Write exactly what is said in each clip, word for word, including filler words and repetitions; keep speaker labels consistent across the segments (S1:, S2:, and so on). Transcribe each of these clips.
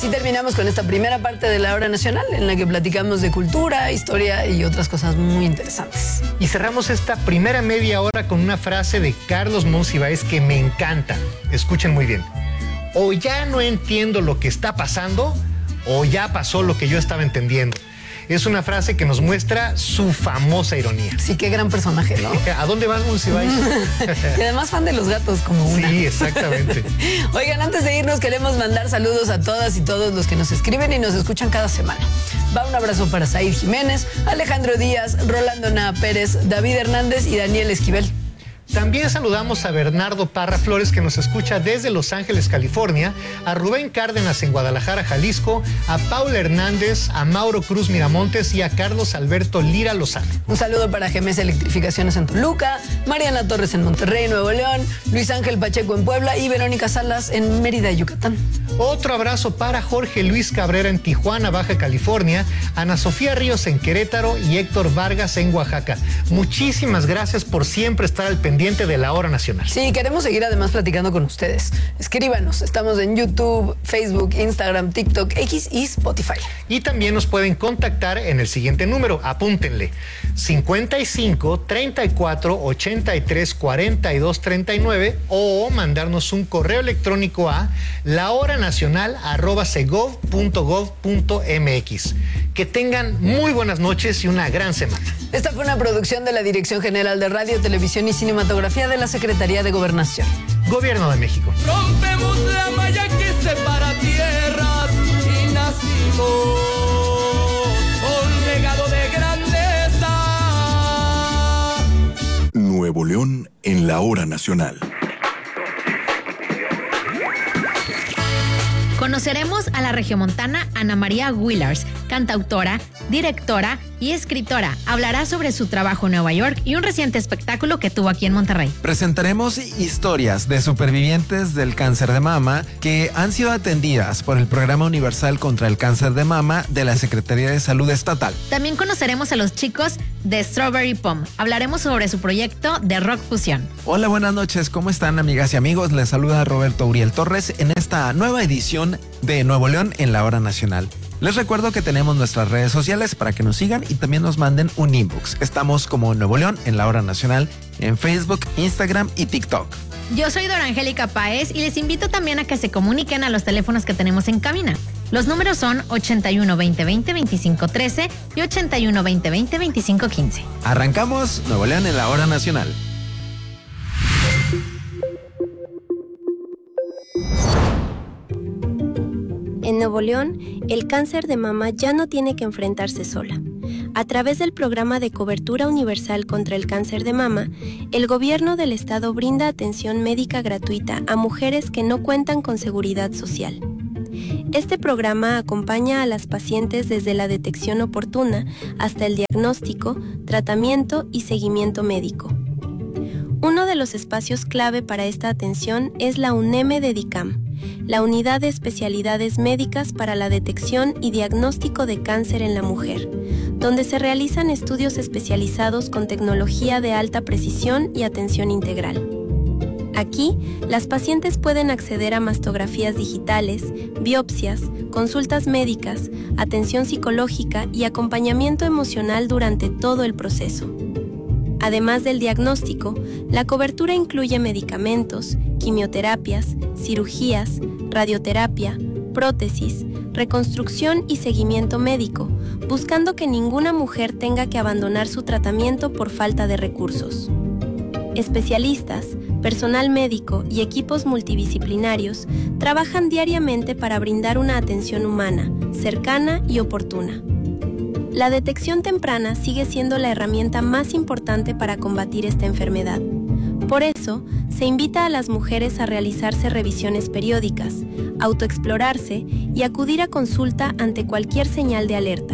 S1: Así terminamos con esta primera parte de la Hora Nacional, en la que platicamos de cultura, historia y otras cosas muy interesantes.
S2: Y cerramos esta primera media hora con una frase de Carlos Monsiváis que me encanta. Escuchen muy bien. O ya no entiendo lo que está pasando, o ya pasó lo que yo estaba entendiendo. Es una frase que nos muestra su famosa ironía.
S1: Sí, qué gran personaje, ¿no?
S2: ¿A dónde vas, Monsiváis?
S1: Y además fan de los gatos, como una.
S2: Sí, exactamente.
S1: Oigan, antes de irnos queremos mandar saludos a todas y todos los que nos escriben y nos escuchan cada semana. Va un abrazo para Said Jiménez, Alejandro Díaz, Rolando Naa Pérez, David Hernández y Daniel Esquivel.
S2: También saludamos a Bernardo Parra Flores, que nos escucha desde Los Ángeles, California, a Rubén Cárdenas en Guadalajara, Jalisco, a Paula Hernández, a Mauro Cruz Miramontes y a Carlos Alberto Lira Lozano.
S1: Un saludo para G M S Electrificaciones en Toluca, Mariana Torres en Monterrey, Nuevo León, Luis Ángel Pacheco en Puebla y Verónica Salas en Mérida, Yucatán.
S2: Otro abrazo para Jorge Luis Cabrera en Tijuana, Baja California, Ana Sofía Ríos en Querétaro y Héctor Vargas en Oaxaca. Muchísimas gracias por siempre estar al pendiente de la Hora Nacional.
S1: Sí, queremos seguir además platicando con ustedes. Escríbanos, estamos en YouTube, Facebook, Instagram, TikTok, X y Spotify.
S2: Y también nos pueden contactar en el siguiente número, apúntenle, cincuenta y cinco, treinta y cuatro, ochenta y tres, cuarenta y dos, treinta y nueve o mandarnos un correo electrónico a lahoranacional arroba segov punto gov punto mx. Que tengan muy buenas noches y una gran semana.
S1: Esta fue una producción de la Dirección General de Radio, Televisión y Cinematografía de la Secretaría de Gobernación.
S2: Gobierno de México.
S3: Rompemos la malla que separa tierras y nacimos con legado de grandeza.
S4: Nuevo León en la Hora Nacional.
S5: Conoceremos a la regiomontana Ana María Willars, cantautora, directora y escritora. Hablará sobre su trabajo en Nueva York y un reciente espectáculo que tuvo aquí en Monterrey.
S6: Presentaremos historias de supervivientes del cáncer de mama que han sido atendidas por el Programa Universal contra el Cáncer de Mama de la Secretaría de Salud Estatal.
S5: También conoceremos a los chicos de Strawberry Pom. Hablaremos sobre su proyecto de rock fusión.
S6: Hola, buenas noches. ¿Cómo están, amigas y amigos? Les saluda Roberto Uriel Torres en esta nueva edición de Nuevo León en la Hora Nacional. Les recuerdo que tenemos nuestras redes sociales para que nos sigan y también nos manden un inbox. Estamos como Nuevo León en la Hora Nacional en Facebook, Instagram y TikTok.
S5: Yo soy Dora Angélica Páez y les invito también a que se comuniquen a los teléfonos que tenemos en cabina. Los números son ochenta y uno, veinte, veinte, veinticinco, trece y ochenta y uno, veinte, veinte, veinticinco, quince.
S6: Arrancamos Nuevo León en la Hora Nacional.
S7: En Nuevo León, el cáncer de mama ya no tiene que enfrentarse sola. A través del Programa de Cobertura Universal contra el Cáncer de Mama, el gobierno del estado brinda atención médica gratuita a mujeres que no cuentan con seguridad social. Este programa acompaña a las pacientes desde la detección oportuna hasta el diagnóstico, tratamiento y seguimiento médico. Uno de los espacios clave para esta atención es la UNEME de DICAM, la Unidad de Especialidades Médicas para la Detección y Diagnóstico de Cáncer en la Mujer, donde se realizan estudios especializados con tecnología de alta precisión y atención integral. Aquí, las pacientes pueden acceder a mastografías digitales, biopsias, consultas médicas, atención psicológica y acompañamiento emocional durante todo el proceso. Además del diagnóstico, la cobertura incluye medicamentos, quimioterapias, cirugías, radioterapia, prótesis, reconstrucción y seguimiento médico, buscando que ninguna mujer tenga que abandonar su tratamiento por falta de recursos. Especialistas, personal médico y equipos multidisciplinarios trabajan diariamente para brindar una atención humana, cercana y oportuna. La detección temprana sigue siendo la herramienta más importante para combatir esta enfermedad. Por eso, se invita a las mujeres a realizarse revisiones periódicas, autoexplorarse y acudir a consulta ante cualquier señal de alerta.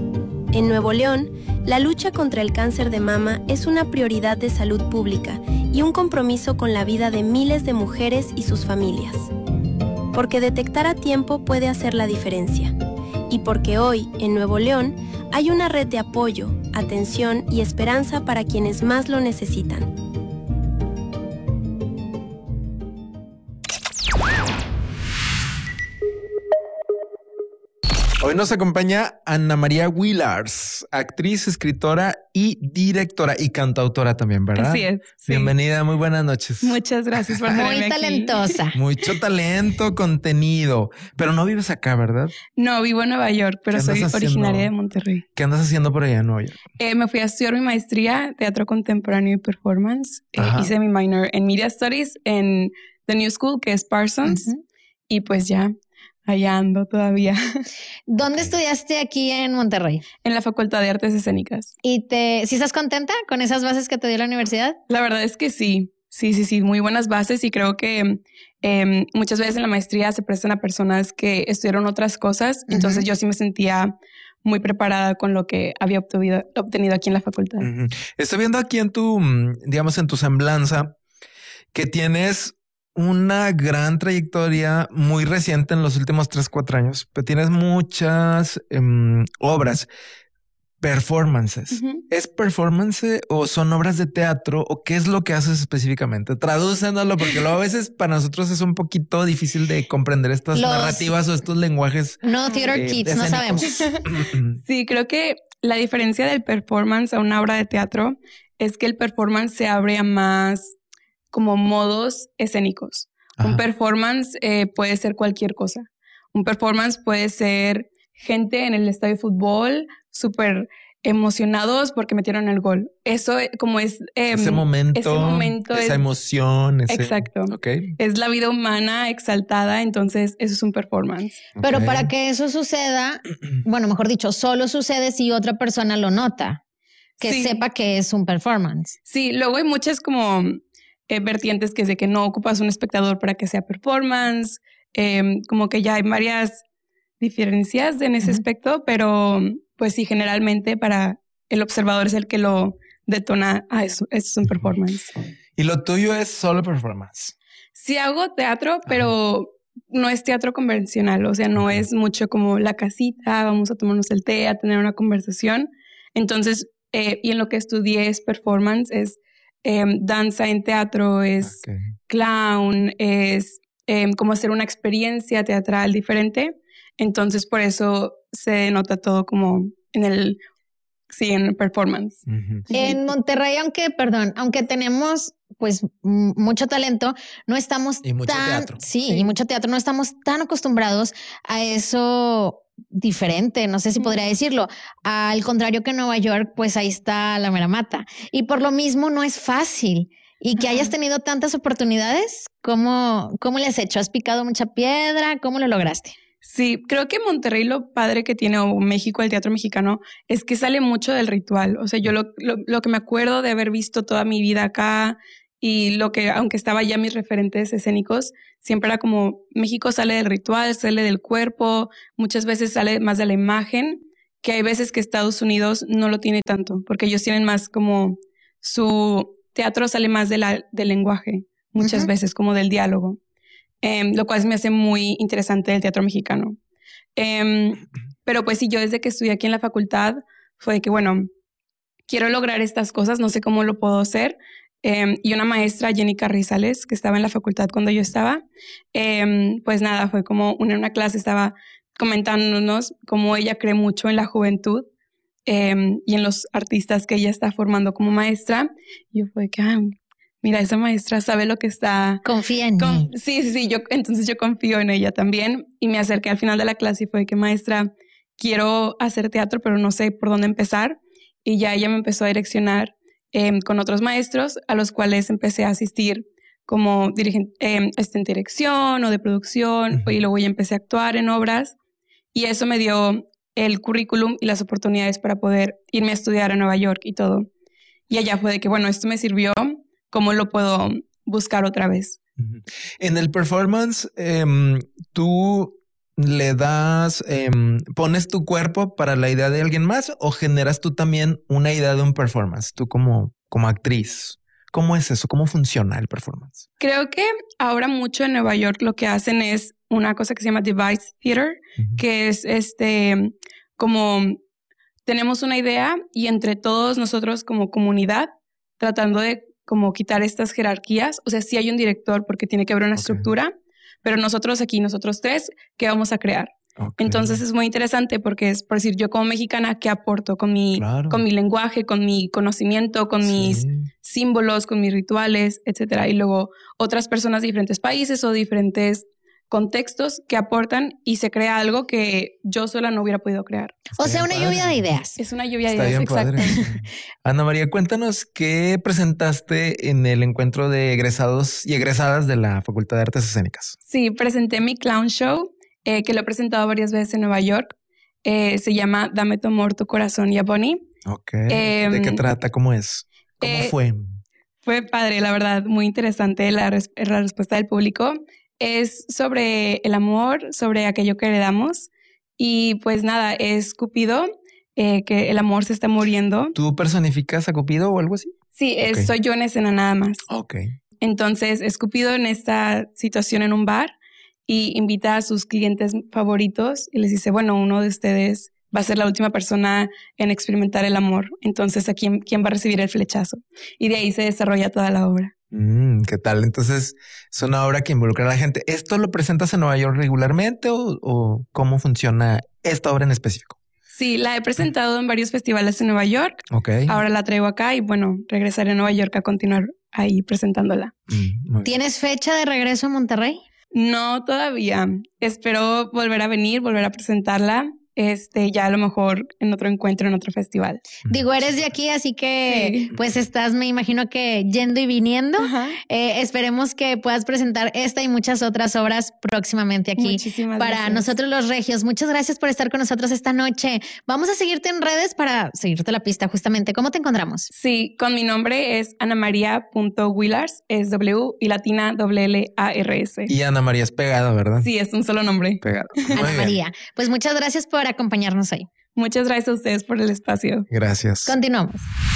S7: En Nuevo León, la lucha contra el cáncer de mama es una prioridad de salud pública y un compromiso con la vida de miles de mujeres y sus familias. Porque detectar a tiempo puede hacer la diferencia. Y porque hoy, en Nuevo León, hay una red de apoyo, atención y esperanza para quienes más lo necesitan.
S6: Hoy nos acompaña Ana María Willars, actriz, escritora y directora y cantautora también, ¿verdad?
S8: Así es. Sí.
S6: Bienvenida, muy buenas noches.
S8: Muchas gracias por tenerme
S5: Muy
S8: aquí.
S5: talentosa.
S6: Mucho talento, contenido, pero no vives acá, ¿verdad?
S8: No, vivo en Nueva York, pero
S6: ¿Qué
S8: soy
S6: andas haciendo?
S8: originaria de Monterrey.
S6: ¿Qué andas haciendo por allá en Nueva York?
S8: Eh, me fui a estudiar mi maestría Teatro Contemporáneo y Performance. Eh, hice mi minor en Media Studies en The New School, que es Parsons. Uh-huh. Y pues ya, allá ando todavía.
S5: ¿Dónde estudiaste aquí en Monterrey?
S8: En la Facultad de Artes Escénicas.
S5: ¿Y te, si estás contenta con esas bases que te dio la universidad?
S8: La verdad es que sí. Sí, sí, sí. Muy buenas bases y creo que eh, muchas veces en la maestría se prestan a personas que estudiaron otras cosas. Uh-huh. Entonces yo sí me sentía muy preparada con lo que había obtenido, obtenido aquí en la facultad.
S6: Uh-huh. Estoy viendo aquí en tu, digamos, en tu semblanza que tienes una gran trayectoria muy reciente en los últimos tres, cuatro años, pero tienes muchas um, obras, performances. Uh-huh. ¿Es performance o son obras de teatro o qué es lo que haces específicamente? Tradúcenoslo porque luego a veces para nosotros es un poquito difícil de comprender estas los... narrativas o estos lenguajes.
S5: No, theater eh, kids, no sabemos.
S8: Sí, creo que la diferencia del performance a una obra de teatro es que el performance se abre a más como modos escénicos. Ajá. Un performance eh, puede ser cualquier cosa. Un performance puede ser gente en el estadio de fútbol súper emocionados porque metieron el gol. Eso como es... Eh,
S6: ese momento,
S8: ese momento
S6: esa
S8: es,
S6: emoción. Ese,
S8: exacto.
S6: Okay.
S8: Es la vida humana exaltada, entonces eso es un performance.
S5: Pero
S6: Okay.
S5: para que eso suceda, bueno, mejor dicho, solo sucede si otra persona lo nota, que sí. sepa que es un performance.
S8: Sí, luego hay muchas como... Eh, vertientes que es de que no ocupas un espectador para que sea performance, eh, como que ya hay varias diferencias en ese uh-huh. aspecto, pero pues sí, generalmente para el observador es el que lo detona, ah, eso, eso es un performance.
S6: ¿Y lo tuyo es solo performance?
S8: Sí hago teatro, pero uh-huh. no es teatro convencional, o sea, no uh-huh. es mucho como la casita, vamos a tomarnos el té, a tener una conversación. Entonces, eh, y en lo que estudié es performance, es Eh, danza en teatro, es okay. clown, es eh, como hacer una experiencia teatral diferente. Entonces, por eso se nota todo como en el, sí, en performance.
S5: Uh-huh. En Monterrey, aunque, perdón, aunque tenemos pues m- mucho talento, no estamos
S6: y mucho
S5: tan,
S6: teatro.
S5: Sí, sí, y mucho teatro, no estamos tan acostumbrados a eso diferente, no sé si podría decirlo. Al contrario que en Nueva York, pues ahí está la mera mata. Y por lo mismo no es fácil. Y que hayas tenido tantas oportunidades, ¿cómo, cómo le has hecho? ¿Has picado mucha piedra? ¿Cómo lo lograste?
S8: Sí, creo que Monterrey lo padre que tiene, o México, el teatro mexicano, es que sale mucho del ritual. O sea, yo lo, lo, lo que me acuerdo de haber visto toda mi vida acá y lo que, aunque estaba ya mis referentes escénicos, siempre era como México sale del ritual, sale del cuerpo, muchas veces sale más de la imagen, que hay veces que Estados Unidos no lo tiene tanto, porque ellos tienen más como su teatro sale más de la, del lenguaje, muchas uh-huh. veces como del diálogo. Um, lo cual me hace muy interesante el teatro mexicano. Um, pero pues sí, yo desde que estudié aquí en la facultad fue que, bueno, quiero lograr estas cosas, no sé cómo lo puedo hacer. Um, y una maestra, Jenny Carrizales, que estaba en la facultad cuando yo estaba, um, pues nada, fue como una, una clase, estaba comentándonos cómo ella cree mucho en la juventud um, y en los artistas que ella está formando como maestra. Y yo fue que, ah, mira, esa maestra sabe lo que está...
S5: Confía en
S8: con,
S5: mí.
S8: Sí, sí, sí. Yo, entonces yo confío en ella también. Y me acerqué al final de la clase y fue que, maestra, quiero hacer teatro, pero no sé por dónde empezar. Y ya ella me empezó a direccionar eh, con otros maestros a los cuales empecé a asistir como dirigente, eh, en dirección o de producción. Uh-huh. Y luego ya empecé a actuar en obras. Y eso me dio el currículum y las oportunidades para poder irme a estudiar a Nueva York y todo. Y allá fue de que, bueno, esto me sirvió... ¿Cómo lo puedo buscar otra vez?
S6: En el performance, eh, ¿tú le das, eh, pones tu cuerpo para la idea de alguien más o generas tú también una idea de un performance? Tú como, como actriz, ¿cómo es eso? ¿Cómo funciona el performance?
S8: Creo que ahora mucho en Nueva York lo que hacen es una cosa que se llama device theater, uh-huh. que es este, como tenemos una idea y entre todos nosotros como comunidad tratando de como quitar estas jerarquías. O sea, sí hay un director porque tiene que haber una okay. estructura, pero nosotros aquí, nosotros tres, ¿qué vamos a crear?
S6: Okay.
S8: Entonces es muy interesante porque es, por decir, yo como mexicana, ¿qué aporto con mi,
S6: Claro.
S8: con mi lenguaje, con mi conocimiento, con
S6: Sí.
S8: mis símbolos, con mis rituales, etcétera? Y luego otras personas de diferentes países o diferentes contextos que aportan y se crea algo que yo sola no hubiera podido crear.
S5: O
S6: Está
S5: sea,
S6: bien
S5: una
S6: padre.
S5: lluvia de ideas.
S8: Es una lluvia
S6: Está
S8: de ideas,
S6: bien padre.
S8: exacto.
S6: Ana María, cuéntanos qué presentaste en el encuentro de egresados y egresadas de la Facultad de Artes Escénicas.
S8: Sí, presenté mi clown show, eh, que lo he presentado varias veces en Nueva York. Eh, se llama Dame tu amor, tu corazón y a Bonnie.
S6: Ok.
S8: Em,
S6: ¿De qué trata? ¿Cómo es? ¿Cómo
S8: eh,
S6: fue?
S8: Fue padre, la verdad, muy interesante la, res- la respuesta del público. Es sobre el amor, sobre aquello que heredamos. Y pues nada, es Cupido, eh, que el amor se está muriendo.
S6: ¿Tú personificas a Cupido o algo así?
S8: Sí, es,
S6: Ok.
S8: soy yo en escena nada más.
S6: Ok.
S8: Entonces, es Cupido en esta situación en un bar y invita a sus clientes favoritos y les dice, bueno, uno de ustedes va a ser la última persona en experimentar el amor. Entonces, ¿a quién, quién va a recibir el flechazo? Y de ahí se desarrolla toda la obra.
S6: Mm, ¿qué tal? Entonces, es una obra que involucra a la gente. ¿Esto lo presentas en Nueva York regularmente o, o cómo funciona esta obra en específico?
S8: Sí, la he presentado en varios festivales en Nueva York.
S6: Ok.
S8: Ahora la traigo acá y bueno, regresaré a Nueva York a continuar ahí presentándola.
S6: Mm, muy bien.
S5: ¿Tienes fecha de regreso a Monterrey?
S8: No todavía. Espero volver a venir, volver a presentarla. Este, ya a lo mejor en otro encuentro, en otro festival.
S5: Digo, eres de aquí, así que
S8: Sí.
S5: pues estás, me imagino que yendo y viniendo.
S8: Ajá.
S5: Eh, esperemos que puedas presentar esta y muchas otras obras próximamente aquí
S8: Muchísimas
S5: para
S8: gracias.
S5: nosotros los regios. Muchas gracias por estar con nosotros esta noche. Vamos a seguirte en redes para seguirte la pista justamente. ¿Cómo te encontramos?
S8: Sí, con mi nombre es anamaria.willars, es W y latina W L A R S.
S6: Y Ana María es pegada, ¿verdad?
S8: Sí, es un solo nombre.
S6: Pegado. Muy
S5: Ana
S6: bien.
S5: María. Pues muchas gracias por acompañarnos hoy.
S8: Muchas gracias a ustedes por el espacio.
S6: Gracias.
S5: Continuamos.